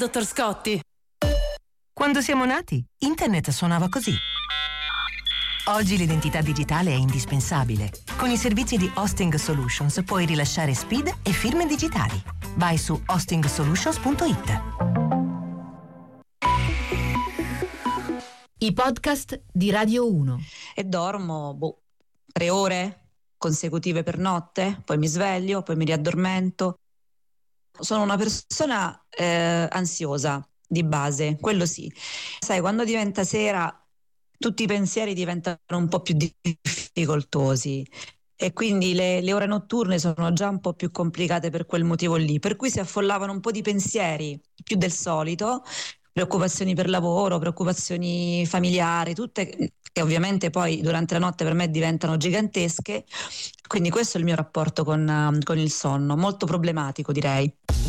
dottor Scotti. Quando siamo nati, internet suonava così. Oggi l'identità digitale è indispensabile. Con i servizi di Hosting Solutions puoi rilasciare SPID e firme digitali. Vai su hostingsolutions.it. I podcast di Radio 1. E dormo 3 ore consecutive per notte, poi mi sveglio, poi mi riaddormento. Sono una persona ansiosa di base, quello sì. Sai, quando diventa sera tutti i pensieri diventano un po' più difficoltosi e quindi le ore notturne sono già un po' più complicate per quel motivo lì, per cui si affollavano un po' di pensieri, più del solito, preoccupazioni per lavoro, preoccupazioni familiari, tutte che ovviamente poi durante la notte per me diventano gigantesche, quindi questo è il mio rapporto con il sonno, molto problematico direi.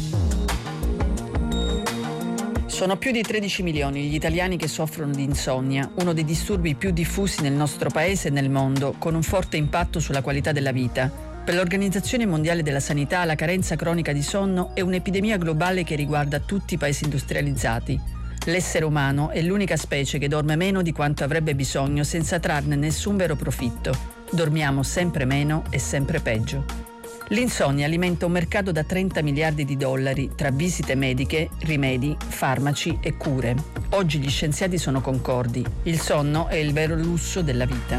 Sono più di 13 milioni gli italiani che soffrono di insonnia, uno dei disturbi più diffusi nel nostro paese e nel mondo, con un forte impatto sulla qualità della vita. Per l'Organizzazione Mondiale della Sanità, la carenza cronica di sonno è un'epidemia globale che riguarda tutti i paesi industrializzati. L'essere umano è l'unica specie che dorme meno di quanto avrebbe bisogno senza trarne nessun vero profitto. Dormiamo sempre meno e sempre peggio. L'insonnia alimenta un mercato da 30 miliardi di dollari tra visite mediche, rimedi, farmaci e cure. Oggi gli scienziati sono concordi. Il sonno è il vero lusso della vita.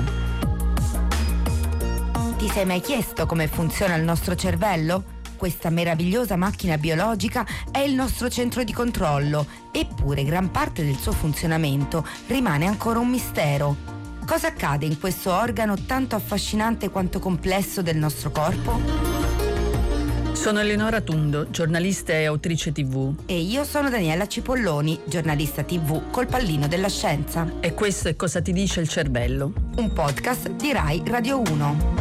Ti sei mai chiesto come funziona il nostro cervello? Questa meravigliosa macchina biologica è il nostro centro di controllo, eppure gran parte del suo funzionamento rimane ancora un mistero. Cosa accade in questo organo tanto affascinante quanto complesso del nostro corpo? Sono Eleonora Tundo, giornalista e autrice TV. E io sono Daniela Cipolloni, giornalista TV col pallino della scienza. E questo è Cosa ti dice il cervello? Un podcast di Rai Radio 1.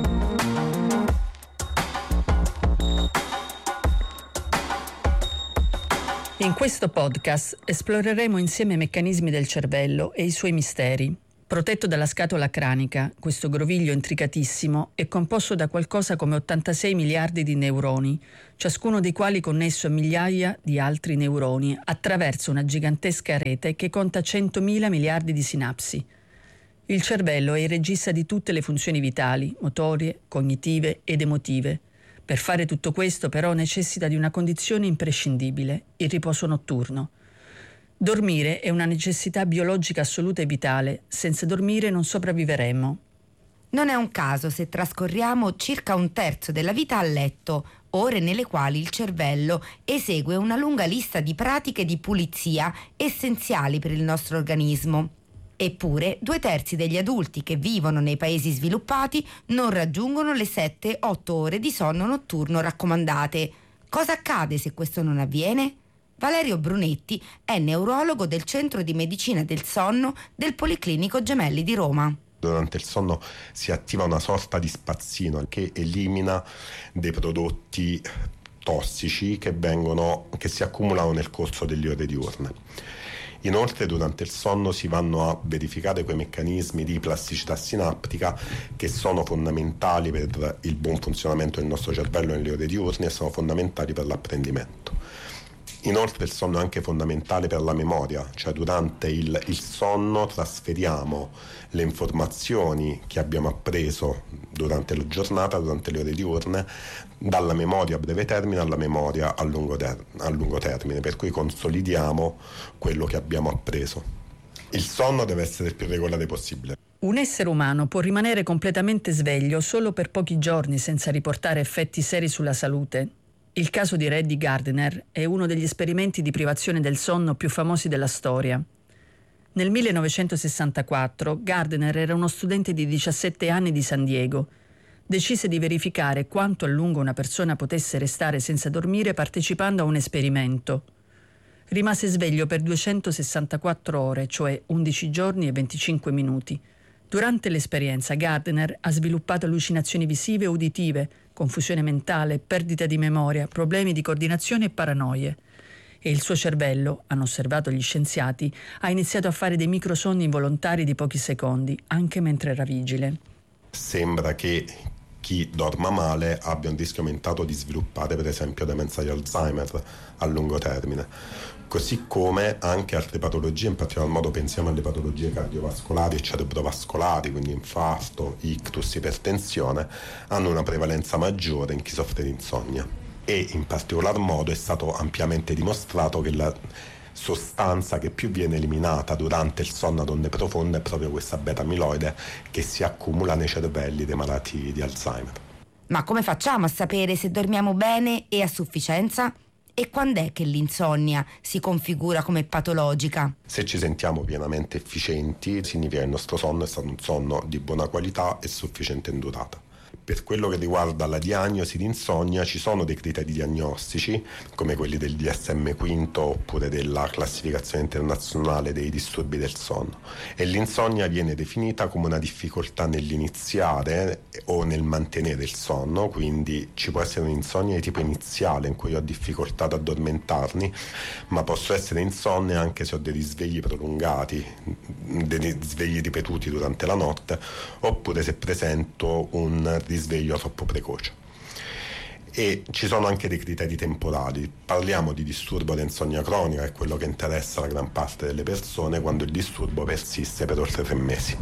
In questo podcast esploreremo insieme i meccanismi del cervello e i suoi misteri. Protetto dalla scatola cranica, questo groviglio intricatissimo è composto da qualcosa come 86 miliardi di neuroni, ciascuno dei quali connesso a migliaia di altri neuroni attraverso una gigantesca rete che conta 100.000 miliardi di sinapsi. Il cervello è il regista di tutte le funzioni vitali, motorie, cognitive ed emotive. Per fare tutto questo però necessita di una condizione imprescindibile, il riposo notturno. Dormire è una necessità biologica assoluta e vitale. Senza dormire non sopravviveremmo. Non è un caso se trascorriamo circa un terzo della vita a letto, ore nelle quali il cervello esegue una lunga lista di pratiche di pulizia essenziali per il nostro organismo. Eppure 2/3 degli adulti che vivono nei paesi sviluppati non raggiungono le 7-8 ore di sonno notturno raccomandate. Cosa accade se questo non avviene? Valerio Brunetti è neurologo del Centro di Medicina del Sonno del Policlinico Gemelli di Roma. Durante il sonno si attiva una sorta di spazzino che elimina dei prodotti tossici che si accumulano nel corso delle ore diurne. Inoltre durante il sonno si vanno a verificare quei meccanismi di plasticità sinaptica che sono fondamentali per il buon funzionamento del nostro cervello nelle ore diurne e sono fondamentali per l'apprendimento. Inoltre il sonno è anche fondamentale per la memoria, cioè durante il sonno trasferiamo le informazioni che abbiamo appreso durante la giornata, durante le ore diurne, dalla memoria a breve termine alla memoria a lungo termine, per cui consolidiamo quello che abbiamo appreso. Il sonno deve essere il più regolare possibile. Un essere umano può rimanere completamente sveglio solo per pochi giorni senza riportare effetti seri sulla salute. Il caso di Reddy Gardner è uno degli esperimenti di privazione del sonno più famosi della storia. Nel 1964 Gardner era uno studente di 17 anni di San Diego. Decise di verificare quanto a lungo una persona potesse restare senza dormire partecipando a un esperimento. Rimase sveglio per 264 ore, cioè 11 giorni e 25 minuti. Durante l'esperienza Gardner ha sviluppato allucinazioni visive e uditive, confusione mentale, perdita di memoria, problemi di coordinazione e paranoie. E il suo cervello, hanno osservato gli scienziati, ha iniziato a fare dei microsonni involontari di pochi secondi, anche mentre era vigile. Sembra che chi dorma male abbia un rischio aumentato di sviluppare per esempio demenza di Alzheimer a lungo termine. Così come anche altre patologie, in particolar modo pensiamo alle patologie cardiovascolari e cerebrovascolari, quindi infarto, ictus, ipertensione, hanno una prevalenza maggiore in chi soffre di insonnia. E in particolar modo è stato ampiamente dimostrato che la sostanza che più viene eliminata durante il sonno ad onde profonde è proprio questa beta-amiloide che si accumula nei cervelli dei malati di Alzheimer. Ma come facciamo a sapere se dormiamo bene e a sufficienza? E quando è che l'insonnia si configura come patologica? Se ci sentiamo pienamente efficienti, significa che il nostro sonno è stato un sonno di buona qualità e sufficiente in durata. Per quello che riguarda la diagnosi di insonnia ci sono dei criteri diagnostici come quelli del DSM-5 oppure della classificazione internazionale dei disturbi del sonno, e l'insonnia viene definita come una difficoltà nell'iniziare o nel mantenere il sonno, quindi ci può essere un'insonnia di tipo iniziale in cui ho difficoltà ad addormentarmi, ma posso essere insonne anche se ho dei risvegli prolungati, dei risvegli ripetuti durante la notte, oppure se presento un risveglio troppo precoce. E ci sono anche dei criteri temporali. Parliamo di disturbo di insonnia cronica, che è quello che interessa la gran parte delle persone quando il disturbo persiste per oltre 3 mesi.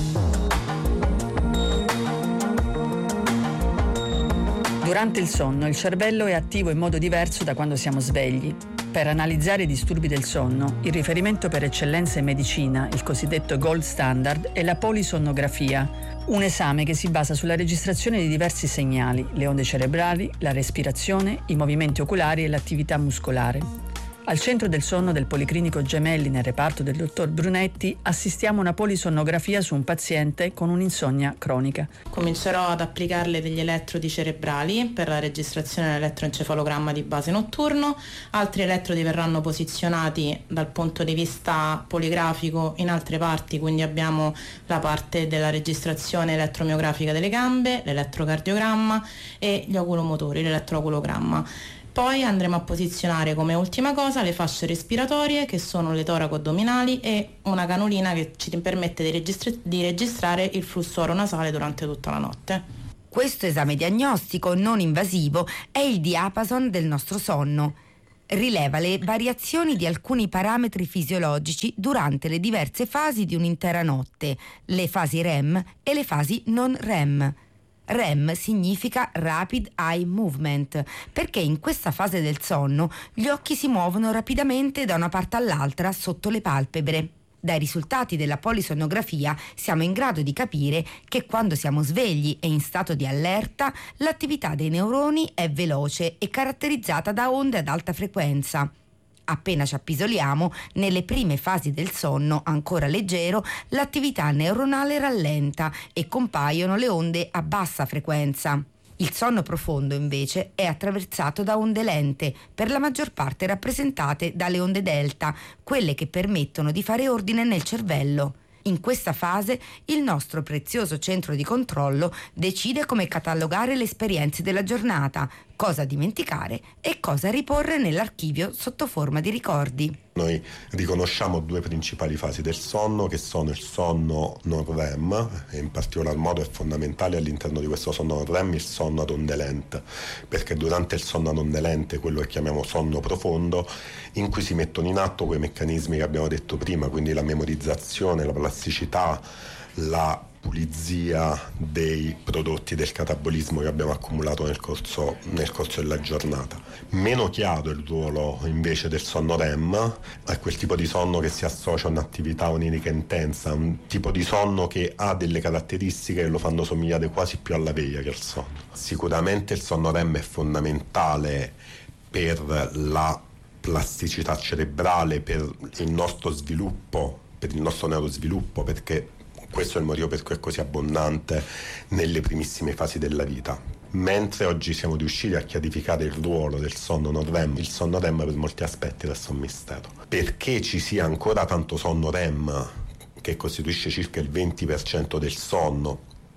Durante il sonno il cervello è attivo in modo diverso da quando siamo svegli. Per analizzare i disturbi del sonno, il riferimento per eccellenza in medicina, il cosiddetto gold standard, è la polisonnografia, un esame che si basa sulla registrazione di diversi segnali, le onde cerebrali, la respirazione, i movimenti oculari e l'attività muscolare. Al centro del sonno del Policlinico Gemelli, nel reparto del dottor Brunetti, assistiamo a una polisonnografia su un paziente con un'insonnia cronica. Comincerò ad applicarle degli elettrodi cerebrali per la registrazione dell'elettroencefalogramma di base notturno. Altri elettrodi verranno posizionati dal punto di vista poligrafico in altre parti, quindi abbiamo la parte della registrazione elettromiografica delle gambe, l'elettrocardiogramma e gli oculomotori, l'elettrooculogramma. Poi andremo a posizionare come ultima cosa le fasce respiratorie, che sono le toraco-addominali, e una canulina che ci permette di registrare il flusso oro-nasale durante tutta la notte. Questo esame diagnostico non invasivo è il diapason del nostro sonno. Rileva le variazioni di alcuni parametri fisiologici durante le diverse fasi di un'intera notte, le fasi REM e le fasi non REM. REM significa Rapid Eye Movement, perché in questa fase del sonno gli occhi si muovono rapidamente da una parte all'altra sotto le palpebre. Dai risultati della polisonnografia siamo in grado di capire che quando siamo svegli e in stato di allerta, l'attività dei neuroni è veloce e caratterizzata da onde ad alta frequenza. Appena ci appisoliamo, nelle prime fasi del sonno, ancora leggero, l'attività neuronale rallenta e compaiono le onde a bassa frequenza. Il sonno profondo, invece, è attraversato da onde lente, per la maggior parte rappresentate dalle onde delta, quelle che permettono di fare ordine nel cervello. In questa fase il nostro prezioso centro di controllo decide come catalogare le esperienze della giornata, cosa dimenticare e cosa riporre nell'archivio sotto forma di ricordi. Noi riconosciamo 2 principali fasi del sonno, che sono il sonno non REM, e in particolar modo è fondamentale all'interno di questo sonno non REM il sonno ad onde lente, perché durante il sonno ad onde lente, quello che chiamiamo sonno profondo, in cui si mettono in atto quei meccanismi che abbiamo detto prima, quindi la memorizzazione, la plasticità, la pulizia dei prodotti del catabolismo che abbiamo accumulato nel corso della giornata. Meno chiaro il ruolo invece del sonno REM, è quel tipo di sonno che si associa a un'attività onirica intensa, un tipo di sonno che ha delle caratteristiche che lo fanno somigliare quasi più alla veglia che al sonno. Sicuramente il sonno REM è fondamentale per la plasticità cerebrale, per il nostro sviluppo, per il nostro neurosviluppo, perché questo è il motivo per cui è così abbondante nelle primissime fasi della vita. Mentre oggi siamo riusciti a chiarificare il ruolo del sonno non REM, il sonno REM per molti aspetti resta un mistero. Perché ci sia ancora tanto sonno REM, che costituisce circa il 20% del sonno,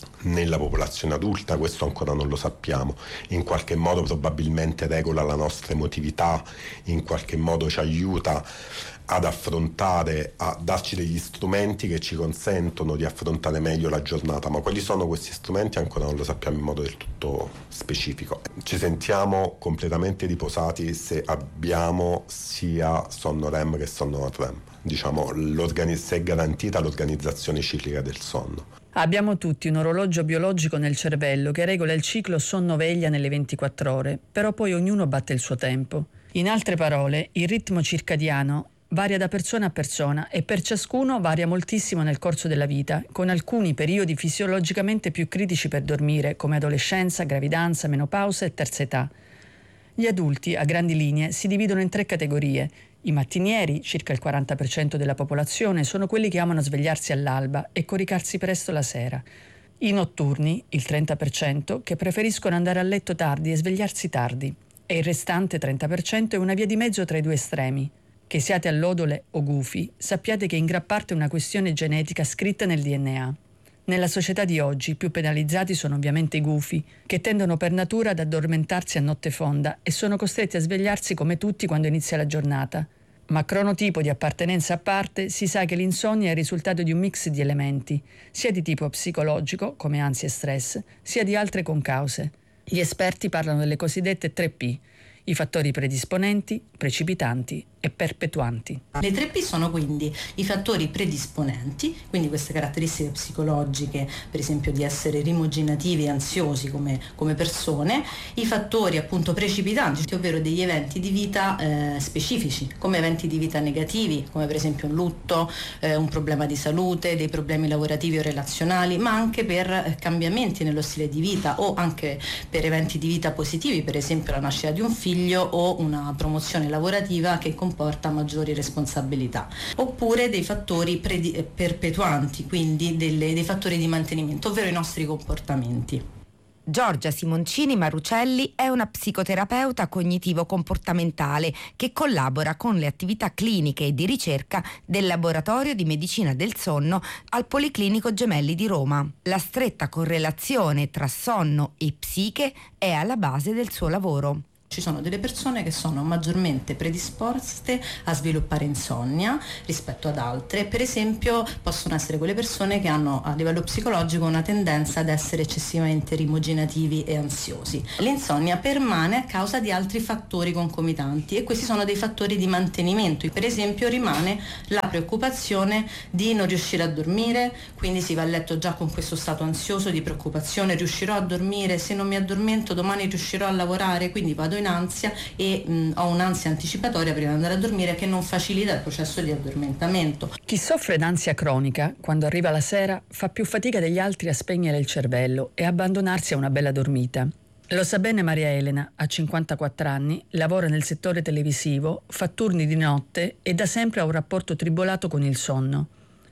nella popolazione adulta, questo ancora non lo sappiamo. In qualche modo probabilmente regola la nostra emotività, in qualche modo ci aiuta ad affrontare, a darci degli strumenti che ci consentono di affrontare meglio la giornata, ma quali sono questi strumenti ancora non lo sappiamo in modo del tutto specifico. Ci sentiamo completamente riposati se abbiamo sia sonno REM che sonno non REM, diciamo se è garantita l'organizzazione ciclica del sonno. Abbiamo tutti un orologio biologico nel cervello che regola il ciclo sonno-veglia nelle 24 ore, però poi ognuno batte il suo tempo. In altre parole, il ritmo circadiano varia da persona a persona e per ciascuno varia moltissimo nel corso della vita, con alcuni periodi fisiologicamente più critici per dormire, come adolescenza, gravidanza, menopausa e terza età. Gli adulti, a grandi linee, si dividono in 3 categorie. I mattinieri, circa il 40% della popolazione, sono quelli che amano svegliarsi all'alba e coricarsi presto la sera. I notturni, il 30%, che preferiscono andare a letto tardi e svegliarsi tardi. E il restante 30% è una via di mezzo tra i due estremi. Che siate allodole o gufi, sappiate che in gran parte è una questione genetica scritta nel DNA. Nella società di oggi, più penalizzati sono ovviamente i gufi, che tendono per natura ad addormentarsi a notte fonda e sono costretti a svegliarsi come tutti quando inizia la giornata. Ma cronotipo di appartenenza a parte, si sa che l'insonnia è il risultato di un mix di elementi, sia di tipo psicologico, come ansia e stress, sia di altre concause. Gli esperti parlano delle cosiddette 3P, i fattori predisponenti, precipitanti e perpetuanti. Le 3P sono quindi i fattori predisponenti, quindi queste caratteristiche psicologiche, per esempio di essere rimuginativi e ansiosi come persone, i fattori appunto precipitanti, ovvero degli eventi di vita specifici, come eventi di vita negativi, come per esempio un lutto, un problema di salute, dei problemi lavorativi o relazionali, ma anche per cambiamenti nello stile di vita o anche per eventi di vita positivi, per esempio la nascita di un figlio o una promozione lavorativa che comporta maggiori responsabilità, oppure dei fattori perpetuanti, quindi dei fattori di mantenimento, ovvero i nostri comportamenti. Giorgia Simoncini Marucelli è una psicoterapeuta cognitivo-comportamentale che collabora con le attività cliniche e di ricerca del Laboratorio di Medicina del Sonno al Policlinico Gemelli di Roma. La stretta correlazione tra sonno e psiche è alla base del suo lavoro. Ci sono delle persone che sono maggiormente predisposte a sviluppare insonnia rispetto ad altre. Per esempio possono essere quelle persone che hanno a livello psicologico una tendenza ad essere eccessivamente rimuginativi e ansiosi. L'insonnia permane a causa di altri fattori concomitanti e questi sono dei fattori di mantenimento. Per esempio rimane la preoccupazione di non riuscire a dormire, quindi si va a letto già con questo stato ansioso di preoccupazione: riuscirò a dormire, se non mi addormento domani riuscirò a lavorare, quindi vado in ansia e ho un'ansia anticipatoria prima di andare a dormire che non facilita il processo di addormentamento. Chi soffre d'ansia cronica, quando arriva la sera, fa più fatica degli altri a spegnere il cervello e abbandonarsi a una bella dormita. Lo sa bene Maria Elena, ha 54 anni, lavora nel settore televisivo, fa turni di notte e da sempre ha un rapporto tribolato con il sonno.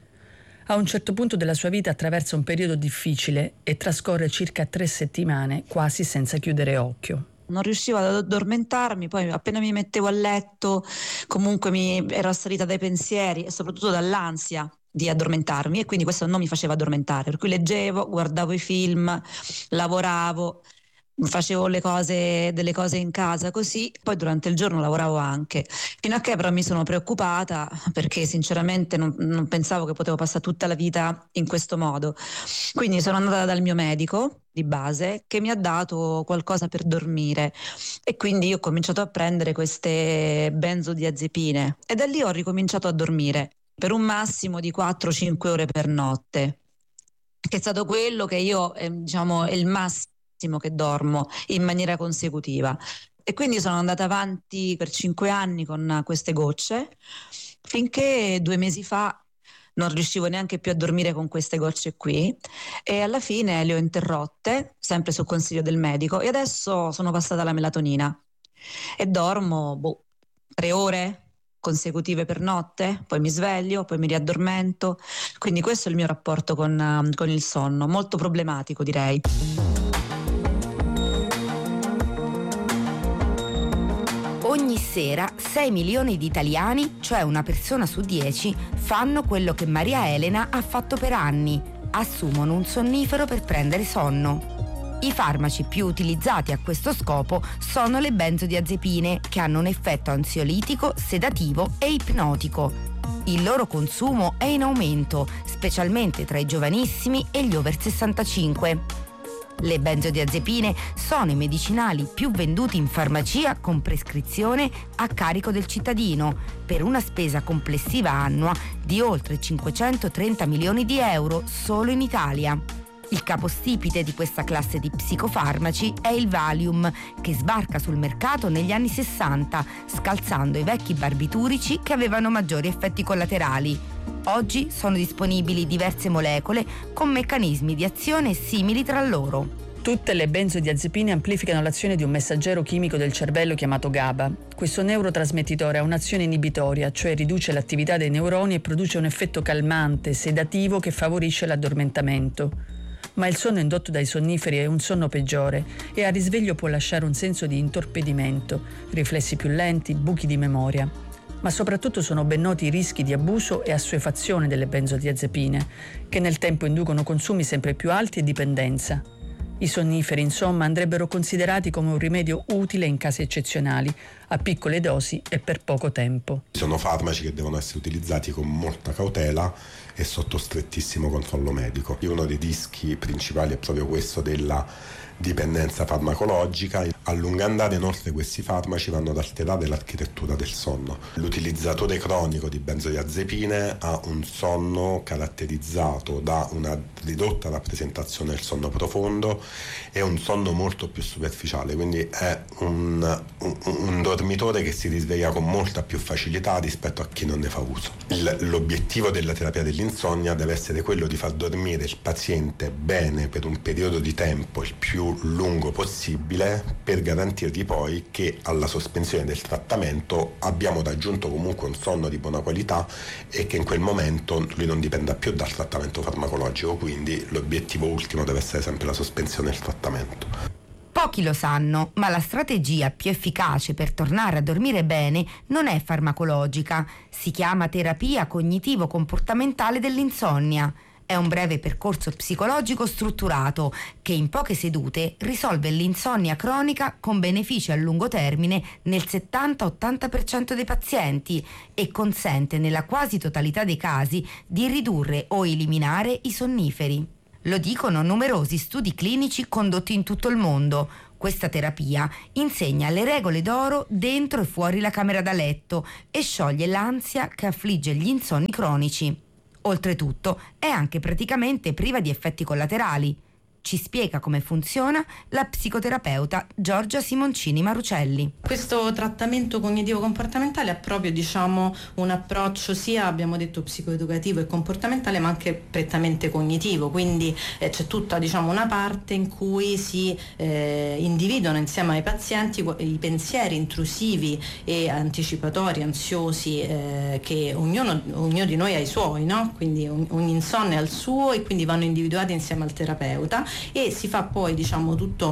A un certo punto della sua vita attraversa un periodo difficile e trascorre circa 3 settimane quasi senza chiudere occhio. Non riuscivo ad addormentarmi, poi appena mi mettevo a letto comunque mi ero assalita dai pensieri e soprattutto dall'ansia di addormentarmi, e quindi questo non mi faceva addormentare, per cui leggevo, guardavo i film, lavoravo, facevo delle cose in casa così, poi durante il giorno lavoravo anche, fino a che però mi sono preoccupata perché sinceramente non pensavo che potevo passare tutta la vita in questo modo, quindi sono andata dal mio medico di base che mi ha dato qualcosa per dormire e quindi io ho cominciato a prendere queste benzodiazepine e da lì ho ricominciato a dormire per un massimo di 4-5 ore per notte, che è stato quello che io è il massimo che dormo in maniera consecutiva, e quindi sono andata avanti per 5 anni con queste gocce finché 2 mesi fa non riuscivo neanche più a dormire con queste gocce qui e alla fine le ho interrotte sempre su consiglio del medico e adesso sono passata alla melatonina e dormo 3 ore consecutive per notte, poi mi sveglio, poi mi riaddormento, quindi questo è il mio rapporto con il sonno, molto problematico direi. Ogni sera 6 milioni di italiani, cioè una persona su 10, fanno quello che Maria Elena ha fatto per anni: assumono un sonnifero per prendere sonno. I farmaci più utilizzati a questo scopo sono le benzodiazepine, che hanno un effetto ansiolitico, sedativo e ipnotico. Il loro consumo è in aumento, specialmente tra i giovanissimi e gli over 65. Le benzodiazepine sono i medicinali più venduti in farmacia con prescrizione a carico del cittadino, per una spesa complessiva annua di oltre 530 milioni di euro solo in Italia. Il capostipite di questa classe di psicofarmaci è il Valium, che sbarca sul mercato negli anni 60, scalzando i vecchi barbiturici che avevano maggiori effetti collaterali. Oggi sono disponibili diverse molecole con meccanismi di azione simili tra loro. Tutte le benzodiazepine amplificano l'azione di un messaggero chimico del cervello chiamato GABA. Questo neurotrasmettitore ha un'azione inibitoria, cioè riduce l'attività dei neuroni e produce un effetto calmante, sedativo che favorisce l'addormentamento. Ma il sonno indotto dai sonniferi è un sonno peggiore e a risveglio può lasciare un senso di intorpidimento, riflessi più lenti, buchi di memoria. Ma soprattutto sono ben noti i rischi di abuso e assuefazione delle benzodiazepine, che nel tempo inducono consumi sempre più alti e dipendenza. I sonniferi, insomma, andrebbero considerati come un rimedio utile in casi eccezionali, a piccole dosi e per poco tempo. Sono farmaci che devono essere utilizzati con molta cautela e sotto strettissimo controllo medico. Uno dei rischi principali è proprio questo della dipendenza farmacologica. A lungo andare, inoltre, questi farmaci vanno ad alterare l'architettura del sonno. L'utilizzatore cronico di benzodiazepine ha un sonno caratterizzato da una ridotta rappresentazione del sonno profondo e un sonno molto più superficiale, quindi è un dormitore che si risveglia con molta più facilità rispetto a chi non ne fa uso. L'obiettivo della terapia dell'insonnia deve essere quello di far dormire il paziente bene per un periodo di tempo il più lungo possibile, per garantirgli poi che alla sospensione del trattamento abbiamo raggiunto comunque un sonno di buona qualità e che in quel momento lui non dipenda più dal trattamento farmacologico, quindi l'obiettivo ultimo deve essere sempre la sospensione del trattamento. Pochi lo sanno, ma la strategia più efficace per tornare a dormire bene non è farmacologica, si chiama terapia cognitivo-comportamentale dell'insonnia. È un breve percorso psicologico strutturato che in poche sedute risolve l'insonnia cronica con benefici a lungo termine nel 70-80% dei pazienti e consente nella quasi totalità dei casi di ridurre o eliminare i sonniferi. Lo dicono numerosi studi clinici condotti in tutto il mondo. Questa terapia insegna le regole d'oro dentro e fuori la camera da letto e scioglie l'ansia che affligge gli insonni cronici. Oltretutto è anche praticamente priva di effetti collaterali. Ci spiega come funziona la psicoterapeuta Giorgia Simoncini Marucelli. Questo trattamento cognitivo-comportamentale ha proprio un approccio sia, abbiamo detto, psicoeducativo e comportamentale, ma anche prettamente cognitivo, quindi c'è tutta una parte in cui si individuano insieme ai pazienti i pensieri intrusivi e anticipatori, ansiosi, che ognuno di noi ha i suoi, no? Quindi ogni insonne ha il suo e quindi vanno individuati insieme al terapeuta. E si fa poi tutto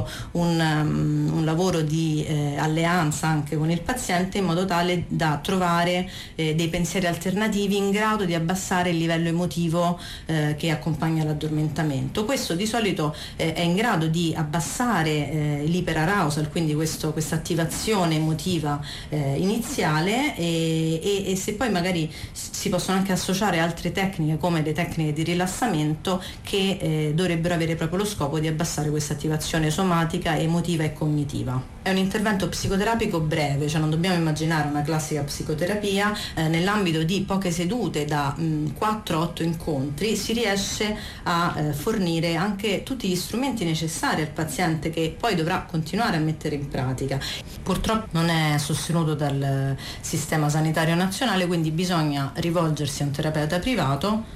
un lavoro di alleanza anche con il paziente in modo tale da trovare dei pensieri alternativi in grado di abbassare il livello emotivo che accompagna l'addormentamento. Questo di solito è in grado di abbassare l'iperarousal, quindi questa attivazione emotiva iniziale e se poi magari si possono anche associare altre tecniche come le tecniche di rilassamento che dovrebbero avere proprio lo scopo di abbassare questa attivazione somatica, emotiva e cognitiva. È un intervento psicoterapico breve, non dobbiamo immaginare una classica psicoterapia, nell'ambito di poche sedute da 4-8 incontri si riesce a fornire anche tutti gli strumenti necessari al paziente che poi dovrà continuare a mettere in pratica. Purtroppo non è sostenuto dal sistema sanitario nazionale, quindi bisogna rivolgersi a un terapeuta privato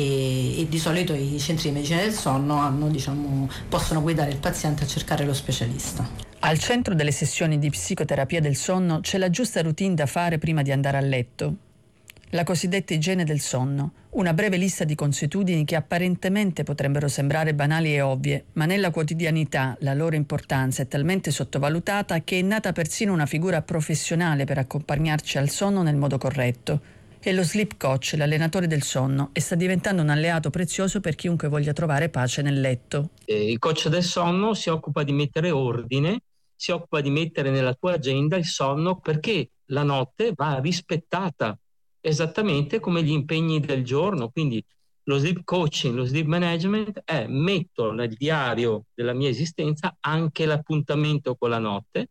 e di solito i centri di medicina del sonno possono guidare il paziente a cercare lo specialista. Al centro delle sessioni di psicoterapia del sonno c'è la giusta routine da fare prima di andare a letto. La cosiddetta igiene del sonno, una breve lista di consuetudini che apparentemente potrebbero sembrare banali e ovvie, ma nella quotidianità la loro importanza è talmente sottovalutata che è nata persino una figura professionale per accompagnarci al sonno nel modo corretto. È lo sleep coach, l'allenatore del sonno, e sta diventando un alleato prezioso per chiunque voglia trovare pace nel letto. Il coach del sonno si occupa di mettere ordine, si occupa di mettere nella tua agenda il sonno, perché la notte va rispettata esattamente come gli impegni del giorno. Quindi lo sleep coaching, lo sleep management è: metto nel diario della mia esistenza anche l'appuntamento con la notte,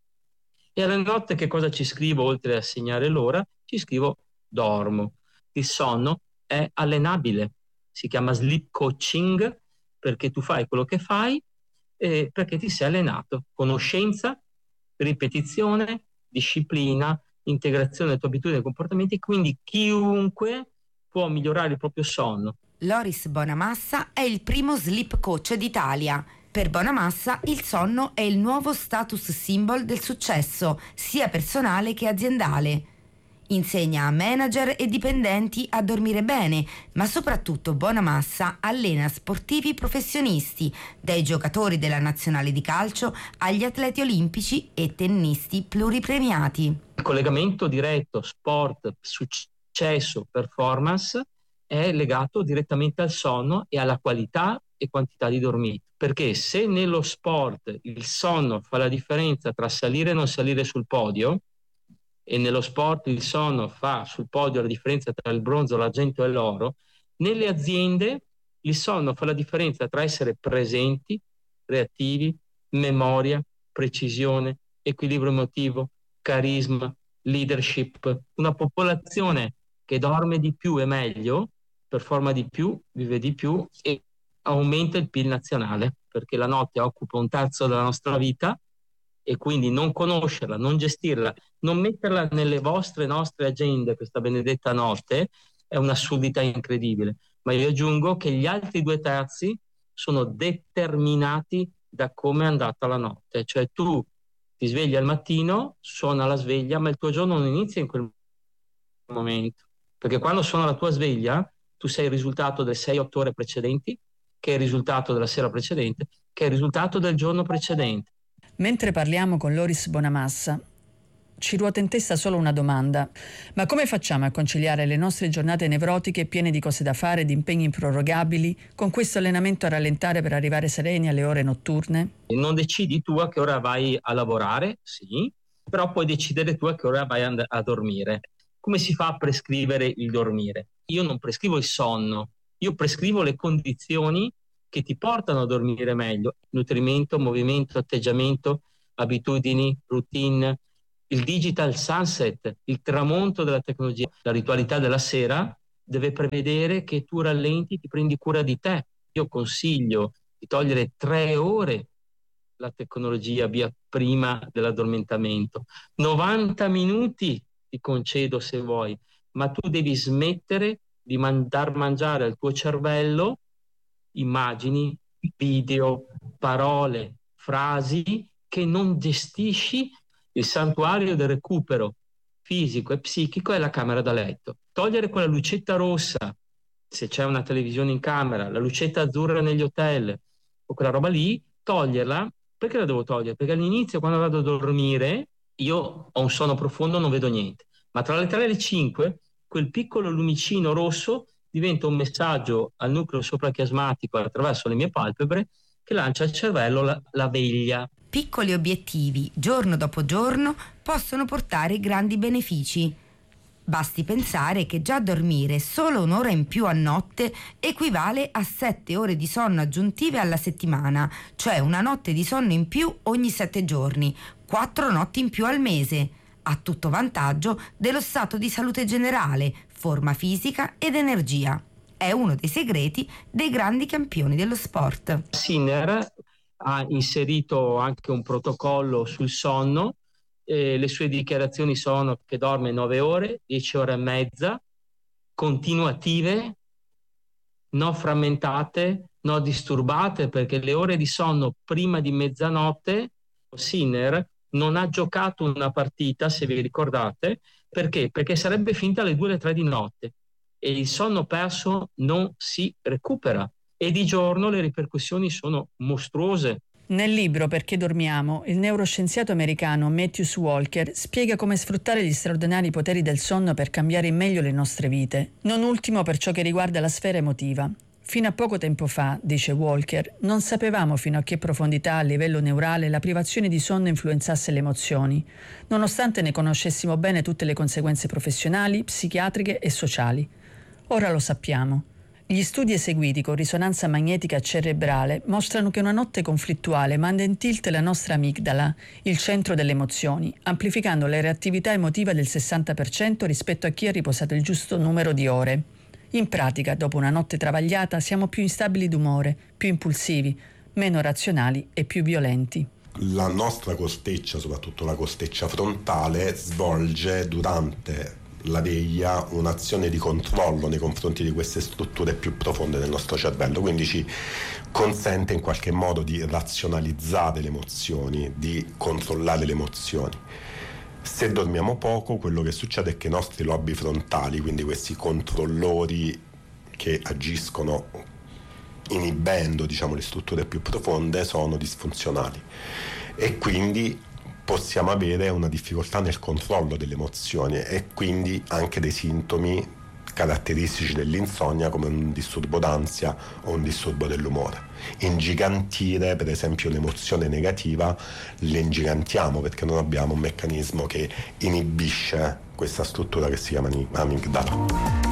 e alla notte che cosa ci scrivo oltre a segnare l'ora? Ci scrivo dormo. Il sonno è allenabile, si chiama sleep coaching perché tu fai quello che fai perché ti sei allenato. Conoscenza, ripetizione, disciplina, integrazione delle tue abitudini e comportamenti, quindi chiunque può migliorare il proprio sonno. Loris Bonamassa è il primo sleep coach d'Italia. Per Bonamassa il sonno è il nuovo status symbol del successo, sia personale che aziendale. Insegna a manager e dipendenti a dormire bene, ma soprattutto Bonamassa allena sportivi professionisti, dai giocatori della nazionale di calcio agli atleti olimpici e tennisti pluripremiati. Il collegamento diretto sport, successo, performance è legato direttamente al sonno e alla qualità e quantità di dormito. Perché se nello sport il sonno fa la differenza tra salire e non salire sul podio, e nello sport il sonno fa sul podio la differenza tra il bronzo, l'argento e l'oro, nelle aziende il sonno fa la differenza tra essere presenti, reattivi, memoria, precisione, equilibrio emotivo, carisma, leadership. Una popolazione che dorme di più e meglio, performa di più, vive di più e aumenta il PIL nazionale, perché la notte occupa un terzo della nostra vita, e quindi non conoscerla, non gestirla, non metterla nelle nostre agende, questa benedetta notte, è un'assurdità incredibile. Ma io aggiungo che gli altri 2/3 sono determinati da come è andata la notte. Cioè tu ti svegli al mattino, suona la sveglia, ma il tuo giorno non inizia in quel momento. Perché quando suona la tua sveglia, tu sei il risultato delle 6-8 ore precedenti, che è il risultato della sera precedente, che è il risultato del giorno precedente. Mentre parliamo con Loris Bonamassa, ci ruota in testa solo una domanda: ma come facciamo a conciliare le nostre giornate nevrotiche piene di cose da fare, di impegni improrogabili, con questo allenamento a rallentare per arrivare sereni alle ore notturne? Non decidi tu a che ora vai a lavorare, sì, però puoi decidere tu a che ora vai a dormire. Come si fa a prescrivere il dormire? Io non prescrivo il sonno, io prescrivo le condizioni che ti portano a dormire meglio: nutrimento, movimento, atteggiamento, abitudini, routine, il digital sunset, il tramonto della tecnologia. La ritualità della sera deve prevedere che tu rallenti, ti prendi cura di te. Io consiglio di togliere 3 ore la tecnologia via prima dell'addormentamento. 90 minuti ti concedo se vuoi, ma tu devi smettere di mandar mangiare al tuo cervello immagini, video, parole, frasi che non gestisci. Il santuario del recupero fisico e psichico è la camera da letto. Togliere quella lucetta rossa, se c'è una televisione in camera, la lucetta azzurra negli hotel o quella roba lì, toglierla. Perché la devo togliere? Perché all'inizio, quando vado a dormire, io ho un sonno profondo, non vedo niente, ma tra le 3 e le 5 quel piccolo lumicino rosso diventa un messaggio al nucleo soprachiasmatico attraverso le mie palpebre che lancia al cervello la veglia. Piccoli obiettivi, giorno dopo giorno, possono portare grandi benefici. Basti pensare che già dormire solo un'ora in più a notte equivale a 7 ore di sonno aggiuntive alla settimana, cioè una notte di sonno in più ogni 7 giorni, 4 notti in più al mese, a tutto vantaggio dello stato di salute generale, forma fisica ed energia. È uno dei segreti dei grandi campioni dello sport. Sinner ha inserito anche un protocollo sul sonno. Le sue dichiarazioni sono che dorme 9 ore, 10 ore e mezza, continuative, non frammentate, non disturbate, perché le ore di sonno prima di mezzanotte Sinner non ha giocato una partita, se vi ricordate. Perché? Perché sarebbe finita alle 2 o alle 3 di notte e il sonno perso non si recupera, e di giorno le ripercussioni sono mostruose. Nel libro Perché dormiamo, il neuroscienziato americano Matthew Walker spiega come sfruttare gli straordinari poteri del sonno per cambiare in meglio le nostre vite, non ultimo per ciò che riguarda la sfera emotiva. Fino a poco tempo fa, dice Walker, non sapevamo fino a che profondità a livello neurale la privazione di sonno influenzasse le emozioni, nonostante ne conoscessimo bene tutte le conseguenze professionali, psichiatriche e sociali. Ora lo sappiamo. Gli studi eseguiti con risonanza magnetica cerebrale mostrano che una notte conflittuale manda in tilt la nostra amigdala, il centro delle emozioni, amplificando la reattività emotiva del 60% rispetto a chi ha riposato il giusto numero di ore. In pratica, dopo una notte travagliata, siamo più instabili d'umore, più impulsivi, meno razionali e più violenti. La nostra corteccia, soprattutto la corteccia frontale, svolge durante la veglia un'azione di controllo nei confronti di queste strutture più profonde del nostro cervello, quindi ci consente in qualche modo di razionalizzare le emozioni, di controllare le emozioni. Se dormiamo poco, quello che succede è che i nostri lobi frontali, quindi questi controllori che agiscono inibendo, diciamo, le strutture più profonde, sono disfunzionali e quindi possiamo avere una difficoltà nel controllo delle emozioni e quindi anche dei sintomi caratteristici dell'insonnia come un disturbo d'ansia o un disturbo dell'umore. Ingigantire per esempio l'emozione negativa, le ingigantiamo perché non abbiamo un meccanismo che inibisce questa struttura che si chiama amigdala.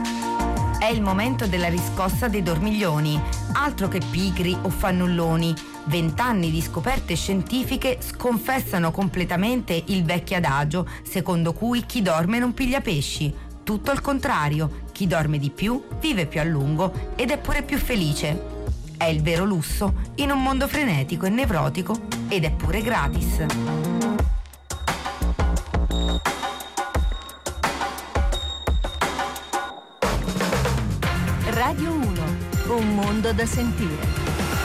È il momento della riscossa dei dormiglioni, altro che pigri o fannulloni. 20 anni di scoperte scientifiche sconfessano completamente il vecchio adagio secondo cui chi dorme non piglia pesci. Tutto al contrario, chi dorme di più vive più a lungo ed è pure più felice. È il vero lusso in un mondo frenetico e nevrotico ed è pure gratis. Radio 1, un mondo da sentire.